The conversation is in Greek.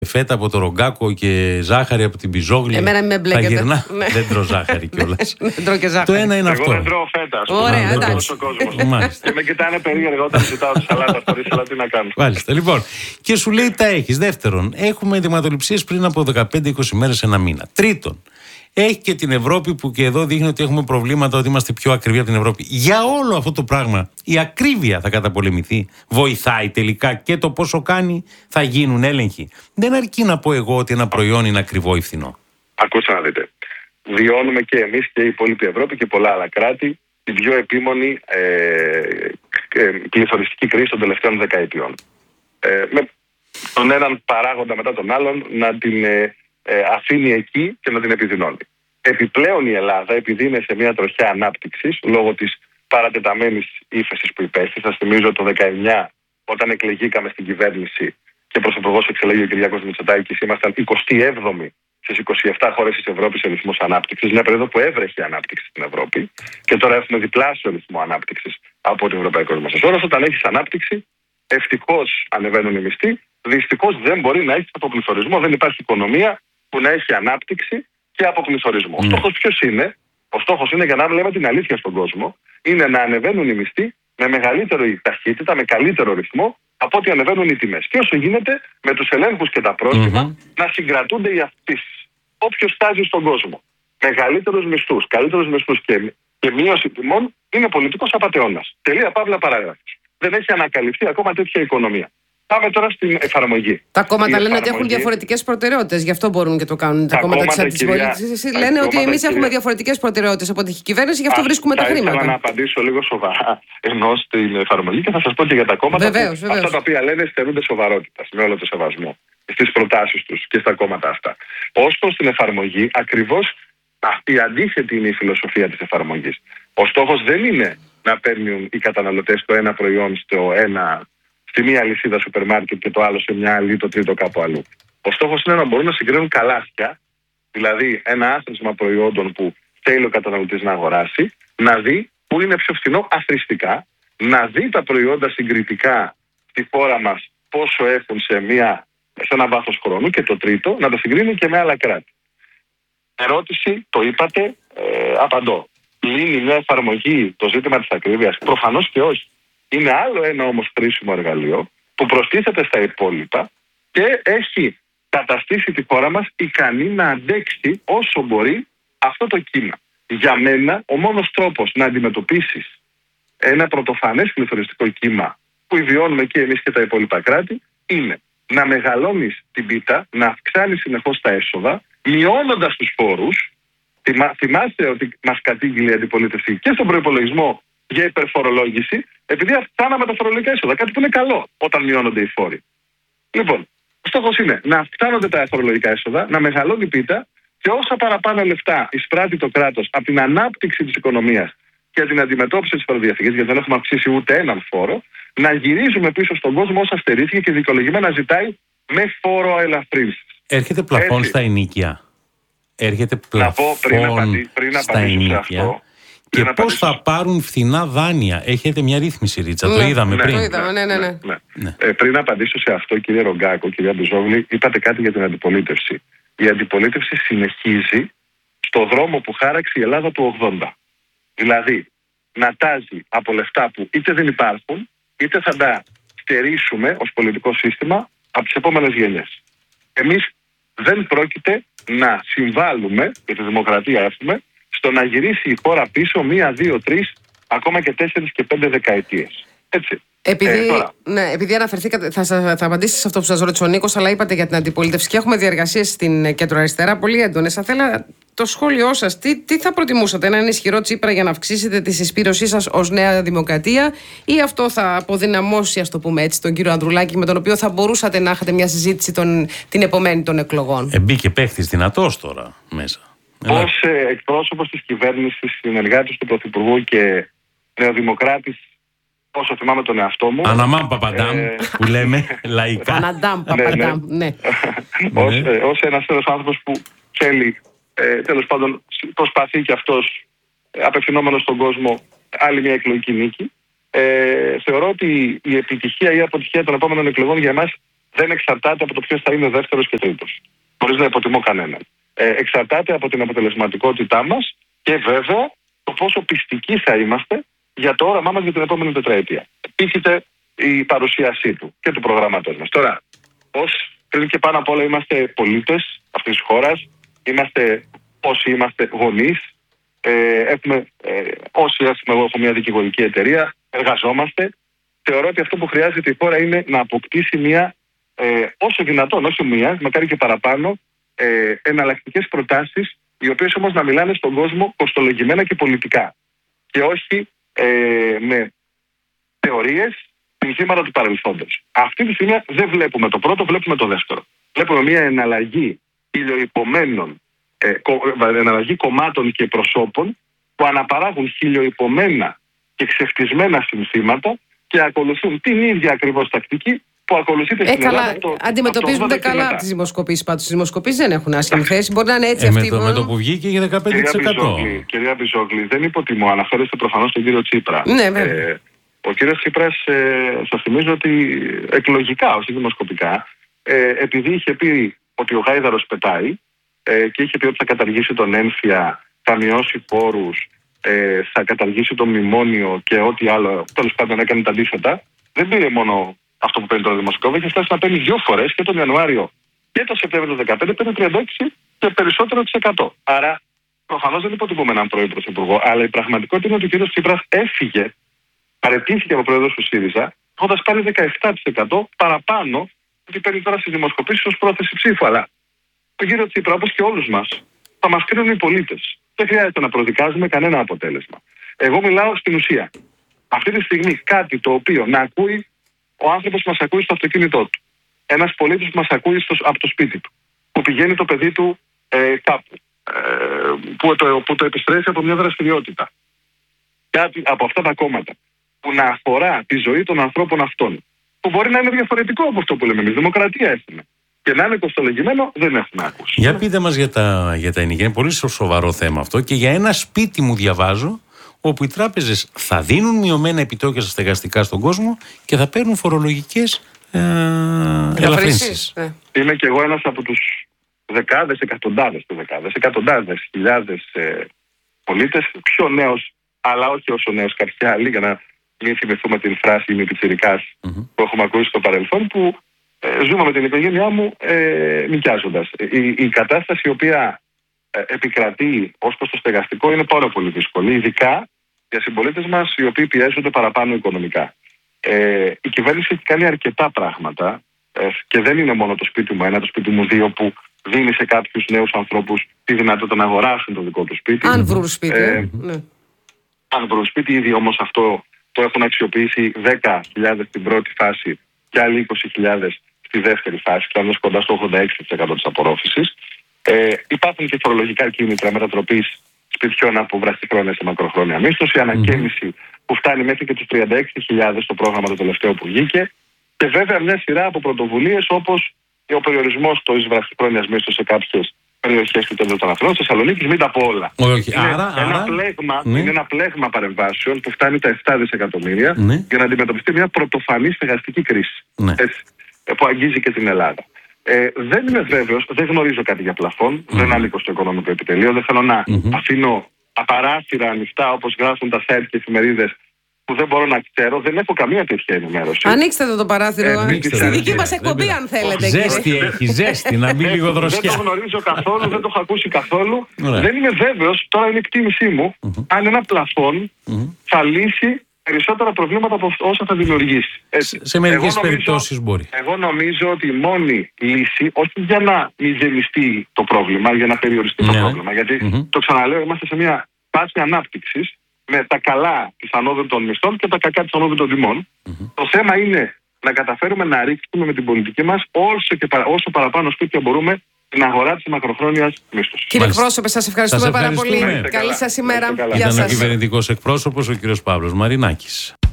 Φέτα από το Ρογκάκο και ζάχαρη από την Πιζόγλη. Εμένα με μπλέκεται. Θα γυρνά. Δεν τρώω ζάχαρη κιόλας. Δεν τρώω και ζάχαρη. Το ένα είναι αυτό. Εγώ δεν τρώω φέτα. Ωραία, εντάξει. Μάλιστα. Και με κοιτάνε περίεργα όταν ζητάω τη σαλάτα χωρίς, αλλά τι να κάνω. Μάλιστα. Λοιπόν, και σου λέει τα έχεις. Δεύτερον, έχουμε αιματοληψίες πριν από 15-20 μέρες, ένα μήνα. Τρίτον, έχει και την Ευρώπη που και εδώ δείχνει ότι έχουμε προβλήματα, ότι είμαστε πιο ακριβοί από την Ευρώπη. Για όλο αυτό το πράγμα η ακρίβεια θα καταπολεμηθεί. Βοηθάει τελικά και το πόσο κάνει, θα γίνουν έλεγχοι. Δεν αρκεί να πω εγώ ότι ένα προϊόν είναι ακριβό ή φθηνό. Ακούστε να δείτε. Βιώνουμε και εμείς και η υπόλοιπη Ευρώπη και πολλά άλλα κράτη την πιο επίμονη πληθωριστική κρίση των τελευταίων δεκαετιών. Με τον έναν παράγοντα μετά τον άλλον να την αφήνει εκεί και να την επιδεινώνει. Επιπλέον η Ελλάδα, επειδή είναι σε μια τροχιά ανάπτυξης λόγω της παρατεταμένης ύφεσης που υπέστη, σας θυμίζω το 19 όταν εκλεγήκαμε στην κυβέρνηση και πρωθυπουργός εξελέγει ο Κυριάκος Μητσοτάκης, ήμασταν 27η στις 27 χώρες της Ευρώπης σε ρυθμούς ανάπτυξης, μια περίοδο που έβρεχε ανάπτυξη στην Ευρώπη, και τώρα έχουμε διπλάσιο ρυθμό ανάπτυξης από το Ευρωπαϊκό Μέσο Όρος. Όταν έχεις ανάπτυξη, ευτυχώς ανεβαίνουν οι μισθοί, δυστυχώς δεν μπορεί να έχει αποπληθωρισμό. Δεν υπάρχει οικονομία που να έχει ανάπτυξη και αποπληθωρισμό. Ο στόχος ποιος είναι? Ο στόχος είναι, για να λέμε την αλήθεια στον κόσμο, είναι να ανεβαίνουν οι μισθοί με μεγαλύτερη ταχύτητα, με καλύτερο ρυθμό από ό,τι ανεβαίνουν οι τιμές. Και όσο γίνεται με τους ελέγχους και τα πρόστιμα να συγκρατούνται οι αυξήσεις. Όποιος στάζει στον κόσμο μεγαλύτερους μισθούς, καλύτερους μισθούς και μείωση τιμών είναι πολιτικός απατεώνας. Τελεία, παύλα, παράγραφος. Δεν έχει ανακαλυφθεί ακόμα τέτοια οικονομία. Πάμε τώρα στην εφαρμογή. Τα κόμματα λένε ότι έχουν διαφορετικές προτεραιότητες, γι' αυτό μπορούν και το κάνουν. Τα κόμματα της αντιπολίτευσης λένε ότι εμείς έχουμε διαφορετικές προτεραιότητες από την κυβέρνηση, γι' αυτό βρίσκουμε τα χρήματα. Θέλω να απαντήσω λίγο σοβαρά ενώ στην εφαρμογή και θα σας πω και για τα κόμματα. Βεβαίως. Αυτά τα οποία λένε στερούνται σοβαρότητας, με όλο το σεβασμό στις προτάσεις τους και στα κόμματα αυτά. Ως προς την εφαρμογή, ακριβώς αυτή η αντίθετη είναι η φιλοσοφία της εφαρμογής. Ο στόχος δεν είναι να παίρνουν οι καταναλωτές το ένα προϊόν στη μία αλυσίδα σούπερ μάρκετ και το άλλο σε μια άλλη ή το τρίτο κάπου αλλού. Ο στόχος είναι να μπορούν να συγκρίνουν καλάθια, δηλαδή ένα άθροισμα προϊόντων που θέλει ο καταναλωτής να αγοράσει, να δει που είναι πιο φθηνό αθροιστικά, να δει τα προϊόντα συγκριτικά στη χώρα μας πόσο έχουν σε ένα βάθος χρόνου, και το τρίτο, να τα συγκρίνουν και με άλλα κράτη. Ερώτηση, το είπατε, απαντώ. Λύνει μια εφαρμογή το ζήτημα της ακρίβειας? Προφανώς και όχι. Είναι άλλο ένα όμως χρήσιμο εργαλείο που προστίθεται στα υπόλοιπα και έχει καταστήσει τη χώρα μας ικανή να αντέξει όσο μπορεί αυτό το κύμα. Για μένα ο μόνος τρόπος να αντιμετωπίσεις ένα πρωτοφανές πληθωριστικό κύμα που βιώνουμε και εμείς και τα υπόλοιπα κράτη είναι να μεγαλώνεις την πίτα, να αυξάνεις συνεχώς τα έσοδα, μειώνοντας τους φόρους. Θυμάστε ότι μας κατήγγειλε η αντιπολίτευση και στον προϋπολογισμό για υπερφορολόγηση, επειδή αυξάναμε τα φορολογικά έσοδα. Κάτι που είναι καλό όταν μειώνονται οι φόροι. Λοιπόν, ο στόχος είναι να αυξάνονται τα φορολογικά έσοδα, να μεγαλώνει η πίτα, και όσα παραπάνω λεφτά εισπράττει το κράτος από την ανάπτυξη της οικονομίας και την αντιμετώπιση της φοροδιαφυγής, γιατί δεν έχουμε αυξήσει ούτε έναν φόρο, να γυρίζουμε πίσω στον κόσμο όσα στερήθηκε και δικαιολογημένα ζητάει με φοροελαφρύνσεις. Έρχεται πλαφόν στα ενοίκια. Έρχεται πλαφόν στα ενοίκια. Και πώς θα πάρουν φθηνά δάνεια? Έχετε μια ρύθμιση, Ρίτσα, το είδαμε πριν. Πριν απαντήσω σε αυτό, κύριε Ρογκάκο, κυρία Μπιζόγλη, είπατε κάτι για την αντιπολίτευση. Η αντιπολίτευση συνεχίζει στο δρόμο που χάραξε η Ελλάδα του 80. Δηλαδή, να τάζει από λεφτά που είτε δεν υπάρχουν, είτε θα τα στερήσουμε ως πολιτικό σύστημα από τις επόμενες γενιές. Εμείς δεν πρόκειται να συμβάλλουμε, για τη δημοκρατία έχουμε, στο να γυρίσει η χώρα πίσω 1, 2, 3, ακόμα και 4 και 5 δεκαετίες. Έτσι. Επειδή αναφερθήκατε, θα απαντήσετε σε αυτό που σας ρώτησε ο Νίκος, αλλά είπατε για την αντιπολίτευση και έχουμε διεργασίες στην κέντρο-αριστερά πολύ έντονες. Θα θέλα το σχόλιο σας. Τι θα προτιμούσατε, έναν ισχυρό Τσίπρα για να αυξήσετε τη συσπήρωσή σας ως Νέα Δημοκρατία, ή αυτό θα αποδυναμώσει, ας το πούμε έτσι, τον κύριο Ανδρουλάκη, με τον οποίο θα μπορούσατε να έχετε μια συζήτηση την επομένη των εκλογών? Μπήκε παίχτης δυνατός τώρα μέσα. Ως εκπρόσωπος της κυβέρνησης, συνεργάτης του Πρωθυπουργού και νεοδημοκράτης, όσο θυμάμαι τον εαυτό μου. Αναμάμ Παπαντάμ, που λέμε λαϊκά. Αναντάμ Παπαντάμ, ναι. Ως ένας άνθρωπος που θέλει, τέλος πάντων, προσπαθεί και αυτός, απευθυνόμενος στον κόσμο, άλλη μια εκλογική νίκη. Θεωρώ ότι η επιτυχία ή η αποτυχία των επόμενων εκλογών για εμάς δεν εξαρτάται από το ποιος θα είναι δεύτερος και τρίτος. Χωρίς να υποτιμώ κανέναν. Εξαρτάται από την αποτελεσματικότητά μας και βέβαια το πόσο πιστικοί θα είμαστε για το όραμά μας για την επόμενη τετραετία. Πείχεται η παρουσίασή του και του προγράμματός μας. Τώρα, πριν και πάνω απ' όλα είμαστε πολίτες αυτής της χώρας, είμαστε όσοι είμαστε γονείς, εγώ έχω μια δικηγορική εταιρεία, εργαζόμαστε. Θεωρώ ότι αυτό που χρειάζεται η χώρα είναι να αποκτήσει μια, όσο δυνατόν, όχι μία, μακάρι και παραπάνω, εναλλακτικές προτάσεις, οι οποίες όμως να μιλάνε στον κόσμο κοστολογημένα και πολιτικά. Και όχι με θεωρίες συνθήματα του παρελθόντος. Αυτή τη στιγμή δεν βλέπουμε το πρώτο, βλέπουμε το δεύτερο. Βλέπουμε μια εναλλαγή εναλλαγή κομμάτων και προσώπων που αναπαράγουν χιλιοϊπωμένα και ξεφτισμένα συνθήματα και ακολουθούν την ίδια ακριβώς τακτική που ακολουθείται στην Ελλάδα. Αντιμετωπίζονται καλά τις δημοσκοπήσεις πάντως. Οι δημοσκοπήσεις δεν έχουν άσχημη θέση. Μπορεί να είναι έτσι αυτή. Με το που βγήκε για 15%. Κυρία Μπιζόγλη, δεν υποτιμώ. Αναφέρεστε προφανώς στον κύριο Τσίπρα. Ναι, βέβαια. Ο κύριος Τσίπρας, σας θυμίζω ότι εκλογικά, όχι δημοσκοπικά, επειδή είχε πει ότι ο Γάιδαρος πετάει και είχε πει ότι θα καταργήσει τον έμφυα, θα μειώσει φόρους, θα καταργήσει το μνημόνιο και ό,τι άλλο, τέλος πάντων έκανε τα αντίθετα, δεν πήρε μόνο αυτό που παίρνει το δημοσκόπημα, είχε φτάσει να παίρνει 2 φορές και τον Ιανουάριο και τον Σεπτέμβριο του 2015 παίρνει 36% και περισσότερο της 100%. Άρα, προφανώς δεν υποτιμούμε έναν πρώην πρωθυπουργό, αλλά η πραγματικότητα είναι ότι ο κύριος Τσίπρας έφυγε, παραιτήθηκε από πρόεδρος του ΣΥΡΙΖΑ, έχοντας πάρει 17% παραπάνω ότι παίρνει τώρα στις δημοσκοπήσεις ως πρόθεση ψήφου. Αλλά τον κύριο Τσίπρα, όπως και όλους μας, θα μας κρίνουν οι πολίτες. Δεν χρειάζεται να προδικάζουμε κανένα αποτέλεσμα. Εγώ μιλάω στην ουσία. Αυτή τη στιγμή κάτι το οποίο να ακούει ο άνθρωπος που μας ακούει στο αυτοκίνητό του. Ένας πολίτης που μας ακούει από το σπίτι του. Που πηγαίνει το παιδί του κάπου. Που το επιστρέφει από μια δραστηριότητα. Κάτι από αυτά τα κόμματα που να αφορά τη ζωή των ανθρώπων αυτών. Που μπορεί να είναι διαφορετικό από αυτό που λέμε εμείς. Δημοκρατία έχουμε. Και να είναι κοστολογημένο δεν έχουμε ακούσει. Για πείτε μας για τα ενοικία. Είναι πολύ σοβαρό θέμα αυτό. Και για ένα σπίτι μου διαβάζω, όπου οι τράπεζες θα δίνουν μειωμένα επιτόκια στα στεγαστικά στον κόσμο και θα παίρνουν φορολογικές ελαφρύνσεις. Είμαι και εγώ ένας από τους εκατοντάδες χιλιάδες πολίτες, πιο νέος, αλλά όχι όσο νέος κάποιοι άλλοι, για να μην θυμηθούμε την φράση «Είμαι πιτσιρικάς» που έχουμε ακούσει στο παρελθόν, που ζούμε με την οικογένειά μου νοικιάζοντας. Η κατάσταση η οποία επικρατεί ως προς το στεγαστικό είναι πάρα πολύ δύσκολη, ειδικά για συμπολίτες μας οι οποίοι πιέζονται παραπάνω οικονομικά. Η κυβέρνηση έχει κάνει αρκετά πράγματα και δεν είναι μόνο το σπίτι μου 1, το σπίτι μου 2 που δίνει σε κάποιους νέους ανθρώπους τη δυνατότητα να αγοράσουν το δικό του σπίτι. Αν βρουν σπίτι. Ναι. Αν βρουν σπίτι, ήδη όμως αυτό το έχουν αξιοποιήσει 10.000 στην πρώτη φάση και άλλοι 20.000 στη δεύτερη φάση, φτάνοντας κοντά στο 86% της απορρόφησης. Υπάρχουν και φορολογικά κίνητρα μετατροπής σπιτιών από βραχυχρόνια σε μακροχρόνια μίσθωση, ανακαίνιση που φτάνει μέχρι και τους 36.000 στο πρόγραμμα το τελευταίο που βγήκε. Και βέβαια μια σειρά από πρωτοβουλίες όπως ο περιορισμός της βραχυχρόνιας μίσθωσης σε κάποιες περιοχές του κέντρου των Αθηνών, στη Θεσσαλονίκη, μην τα πω όλα. Είναι ένα πλέγμα παρεμβάσεων που φτάνει τα 7 δισεκατομμύρια για να αντιμετωπιστεί μια πρωτοφανή στεγαστική κρίση που αγγίζει και την Ελλάδα. Δεν είμαι βέβαιος, δεν γνωρίζω κάτι για πλαφόν, δεν ανήκω στο οικονομικό επιτελείο, δεν θέλω να αφήνω απαράθυρα ανοιχτά όπως γράφουν τα site και εφημερίδες που δεν μπορώ να ξέρω, δεν έχω καμία τέτοια ενημέρωση. Ανοίξτε το παράθυρο, στη δική μας εκπομπή αν θέλετε. Ζέστη έχει, ζέστη, να μπει λίγο δροσιά. Δεν το γνωρίζω καθόλου, δεν το έχω ακούσει καθόλου. Δεν είμαι βέβαιος, τώρα είναι η εκτίμησή μου, αν ένα πλαφόν θα λύσει περισσότερα προβλήματα από όσα θα δημιουργήσει. Σε μερικές περιπτώσεις μπορεί. Εγώ νομίζω ότι η μόνη λύση, όχι για να μηδενιστεί το πρόβλημα, για να περιοριστεί το πρόβλημα, γιατί το ξαναλέω, είμαστε σε μια φάση ανάπτυξης με τα καλά της ανόδου των μισθών και τα κακά της ανόδου των τιμών. Το θέμα είναι να καταφέρουμε να ρίξουμε με την πολιτική μας όσο παραπάνω σπίτια μπορούμε την αγορά της μακροχρόνιας μίσθωσης. Κύριε εκπρόσωπε, σας ευχαριστούμε πάρα πολύ. Καλή σας ημέρα. Ήταν ο κυβερνητικός εκπρόσωπος, ο κύριος Παύλος Μαρινάκης.